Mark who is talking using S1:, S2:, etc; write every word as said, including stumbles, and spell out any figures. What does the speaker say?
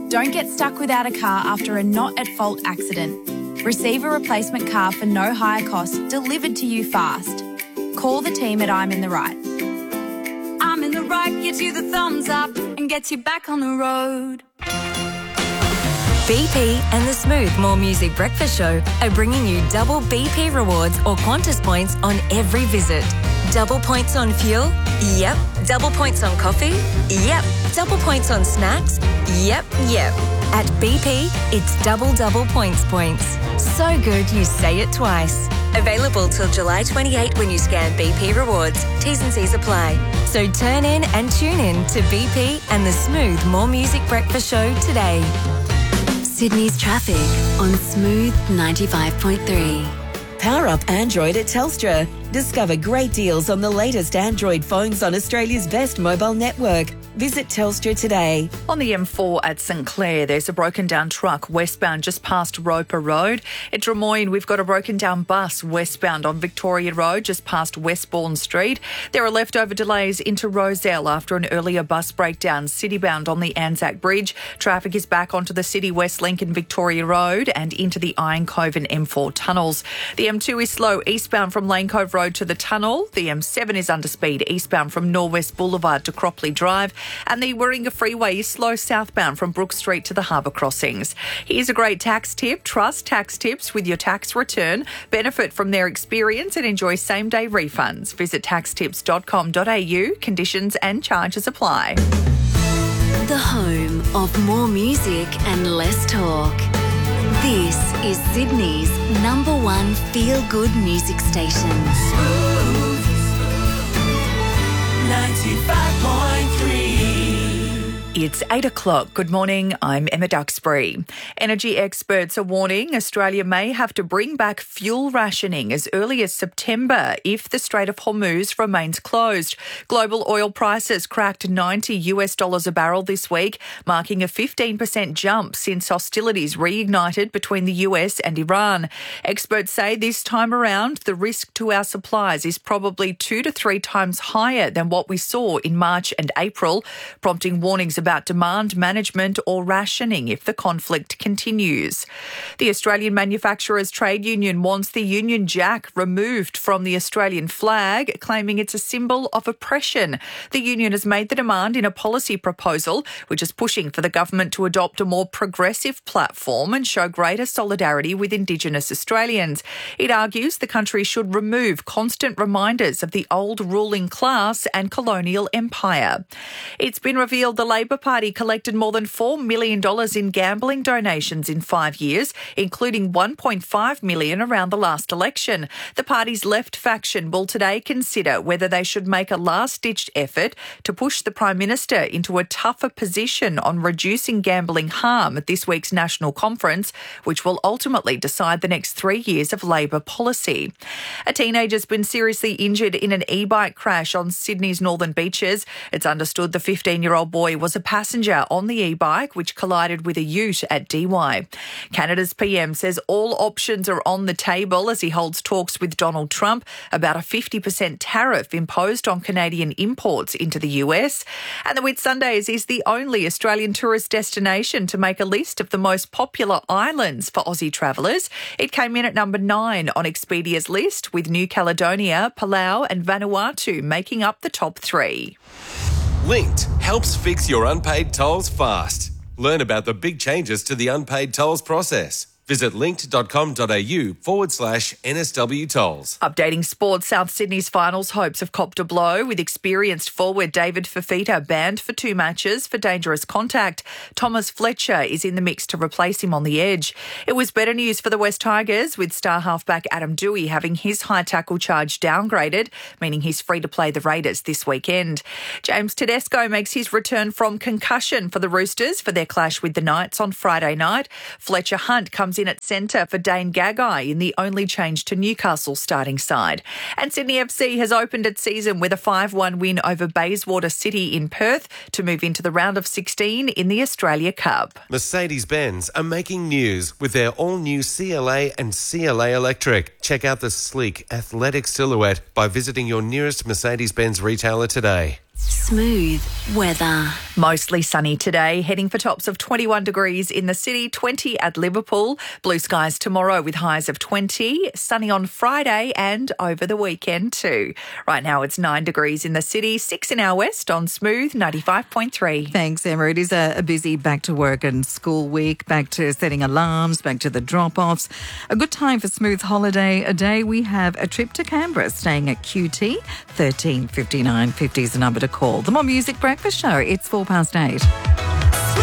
S1: Don't get stuck without a car after a not-at-fault accident. Receive a replacement car for no higher cost delivered to you fast. Call the team at I'm in the Right. I'm in the Right gives you the thumbs up and gets you back on the road.
S2: B P and the Smooth More Music Breakfast Show are bringing you double B P rewards or Qantas points on every visit. Double points on fuel? Yep. Double points on coffee? Yep. Double points on snacks? Yep, yep. At B P, it's double double points points. So good you say it twice. Available till July twenty-eighth when you scan B P Rewards. T's and C's apply. So turn in and tune in to B P and the Smooth More Music Breakfast Show today.
S3: Sydney's traffic on Smooth ninety-five point three.
S4: Power up Android at Telstra. Discover great deals on the latest Android phones on Australia's best mobile network. Visit Telstra today.
S5: On the M four at St Clair, there's a broken down truck westbound just past Roper Road. At Drummoyne, we've got a broken down bus westbound on Victoria Road just past Westbourne Street. There are leftover delays into Rozelle after an earlier bus breakdown citybound on the Anzac Bridge. Traffic is back onto the City West Link and Victoria Road and into the Iron Cove and M four tunnels. The M two is slow eastbound from Lane Cove Road to the tunnel. The M seven is under speed eastbound from Norwest Boulevard to Cropley Drive. And the Warringah Freeway is slow southbound from Brook Street to the Harbour Crossings. Here's a great tax tip. Trust Tax Tips with your tax return. Benefit from their experience and enjoy same-day refunds. Visit tax tips dot com dot a u. Conditions and charges apply.
S3: The home of more music and less talk. This is Sydney's number one feel-good music station.
S6: Smooth ninety-five point three.
S5: It's eight o'clock. Good morning. I'm Emma Duxbury. Energy experts are warning Australia may have to bring back fuel rationing as early as September if the Strait of Hormuz remains closed. Global oil prices cracked ninety US dollars a barrel this week, marking a fifteen percent jump since hostilities reignited between the U S and Iran. Experts say this time around, the risk to our supplies is probably two to three times higher than what we saw in March and April, prompting warnings about demand management or rationing if the conflict continues. The Australian Manufacturers Trade Union wants the Union Jack removed from the Australian flag, claiming it's a symbol of oppression. The union has made the demand in a policy proposal, which is pushing for the government to adopt a more progressive platform and show greater solidarity with Indigenous Australians. It argues the country should remove constant reminders of the old ruling class and colonial empire. It's been revealed the Labor Party collected more than four million dollars in gambling donations in five years, including one point five million dollars around the last election. The party's left faction will today consider whether they should make a last-ditch effort to push the Prime Minister into a tougher position on reducing gambling harm at this week's National Conference, which will ultimately decide the next three years of Labor policy. A teenager's been seriously injured in an e-bike crash on Sydney's northern beaches. It's understood the fifteen-year-old boy was a passenger on the e-bike which collided with a ute at D Y. Canada's P M says all options are on the table as he holds talks with Donald Trump about a fifty percent tariff imposed on Canadian imports into the U S. And the Whitsundays is the only Australian tourist destination to make a list of the most popular islands for Aussie travellers. It came in at number nine on Expedia's list, with New Caledonia, Palau and Vanuatu making up the top three.
S7: Linked helps fix your unpaid tolls fast. Learn about the big changes to the unpaid tolls process. Visit linked.com.au forward slash NSW tolls.
S5: Updating sports, South Sydney's finals hopes have copped a blow with experienced forward David Fifita banned for two matches for dangerous contact. Thomas Fletcher is in the mix to replace him on the edge. It was better news for the West Tigers, with star halfback Adam Dewey having his high tackle charge downgraded, meaning he's free to play the Raiders this weekend. James Tedesco makes his return from concussion for the Roosters for their clash with the Knights on Friday night. Fletcher Hunt comes in at centre for Dane Gagai in the only change to Newcastle's starting side. And Sydney F C has opened its season with a five one win over Bayswater City in Perth to move into the round of sixteen in the Australia Cup.
S7: Mercedes-Benz are making news with their all-new C L A and C L A Electric. Check out the sleek, athletic silhouette by visiting your nearest Mercedes-Benz retailer today.
S3: Smooth weather.
S5: Mostly sunny today, heading for tops of twenty-one degrees in the city, twenty at Liverpool. Blue skies tomorrow with highs of twenty, sunny on Friday and over the weekend too. Right now it's nine degrees in the city, six in our west on Smooth ninety-five point three.
S8: Thanks, Emma. It is a, a busy back to work and school week, back to setting alarms, back to the drop-offs. A good time for Smooth holiday a day. We have a trip to Canberra, staying at Q T. thirteen fifty-nine fifty is the number to call. The More Music Breakfast Show. It's four past eight.